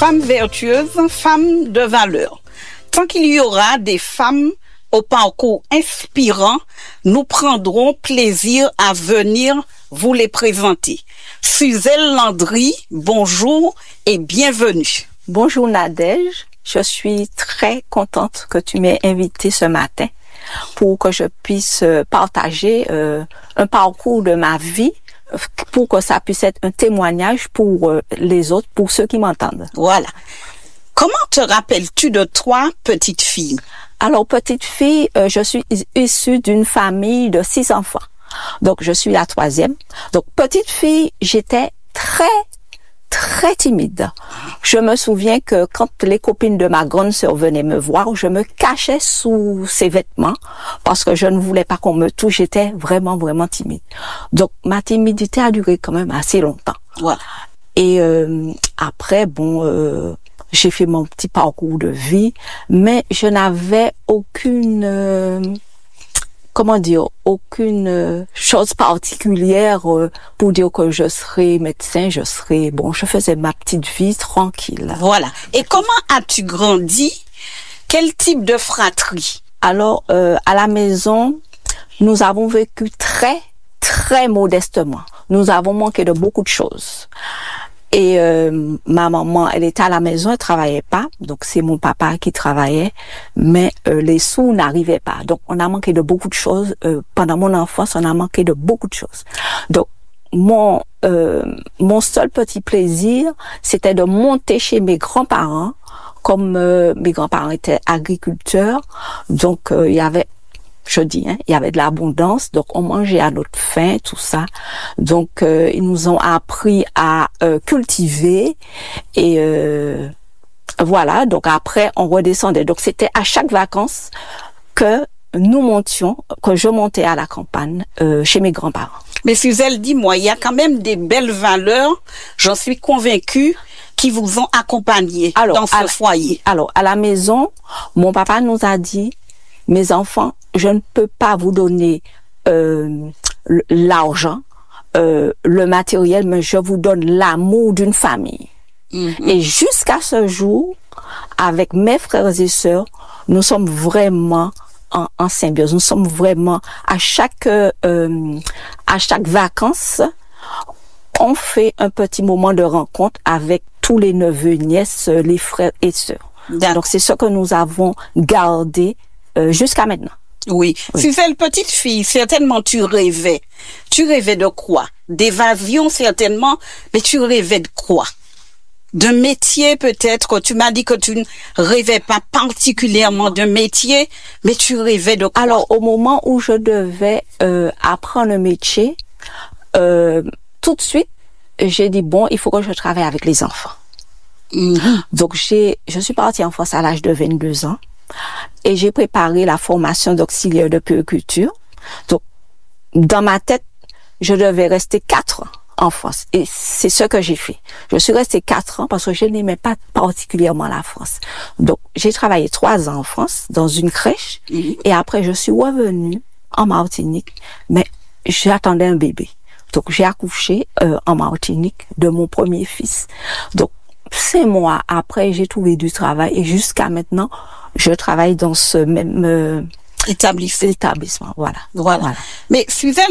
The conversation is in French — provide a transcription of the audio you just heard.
Femmes vertueuses, femmes de valeur. Tant qu'il y aura des femmes au parcours inspirant, nous prendrons plaisir à venir vous les présenter. Suzelle Landry, bonjour et bienvenue. Bonjour Nadège, je suis très contente que tu m'aies invitée ce matin pour que je puisse partager un parcours de ma vie, pour que ça puisse être un témoignage pour les autres, pour ceux qui m'entendent. Voilà. Comment te rappelles-tu de toi, petite fille? Alors, petite fille, je suis issue d'une famille de 6 enfants. Donc, je suis la 3e. Donc, petite fille, j'étais très timide. Je me souviens que quand les copines de ma grande sœur venaient me voir, je me cachais sous ses vêtements parce que je ne voulais pas qu'on me touche. J'étais vraiment timide. Donc, ma timidité a duré quand même assez longtemps. Voilà. Et après, j'ai fait mon petit parcours de vie, mais je n'avais aucune chose particulière pour dire que je serais médecin, je faisais ma petite vie tranquille. Voilà. Et comment as-tu grandi? Quel type de fratrie? Alors, à la maison, nous avons vécu très modestement. Nous avons manqué de beaucoup de choses. Et ma maman, elle était à la maison, elle travaillait pas, donc c'est mon papa qui travaillait, mais les sous n'arrivaient pas. Donc on a manqué de beaucoup de choses. Pendant mon enfance, on a manqué de beaucoup de choses. Donc mon seul petit plaisir, c'était de monter chez mes grands-parents, comme mes grands-parents étaient agriculteurs, donc il y avait il y avait de l'abondance, donc on mangeait à notre faim, tout ça. Donc ils nous ont appris à cultiver et voilà. Donc après on redescendait. Donc c'était à chaque vacances que je montais à la campagne chez mes grands-parents. Mais Suzelle, dis-moi, il y a quand même des belles valeurs, j'en suis convaincue, qui vous ont accompagné dans ce foyer. Alors à la maison, mon papa nous a dit: mes enfants, je ne peux pas vous donner l'argent, le matériel, mais je vous donne l'amour d'une famille. Mm-hmm. Et jusqu'à ce jour, avec mes frères et sœurs, nous sommes vraiment en symbiose. Nous sommes vraiment à chaque vacances, on fait un petit moment de rencontre avec tous les neveux, nièces, les frères et sœurs. Donc c'est ce que nous avons gardé jusqu'à maintenant. Oui. Suzelle, petite fille, certainement tu rêvais. Tu rêvais de quoi? D'évasion certainement, mais tu rêvais de quoi? De métier peut-être. Tu m'as dit que tu ne rêvais pas particulièrement de métier, mais tu rêvais de quoi? Alors au moment où je devais apprendre un métier, tout de suite j'ai dit il faut que je travaille avec les enfants. Mm-hmm. Donc je suis partie en France à l'âge de 22 ans. Et j'ai préparé la formation d'auxiliaire de puériculture. Donc, dans ma tête, je devais rester 4 ans en France. Et c'est ce que j'ai fait. Je suis restée 4 ans parce que je n'aimais pas particulièrement la France. Donc, j'ai travaillé 3 ans en France, dans une crèche. Et après, je suis revenue en Martinique. Mais j'attendais un bébé. Donc, j'ai accouché en Martinique de mon premier fils. Donc, 5 mois après, j'ai trouvé du travail. Et jusqu'à maintenant, je travaille dans ce même établissement. Voilà. Mais Suzelle,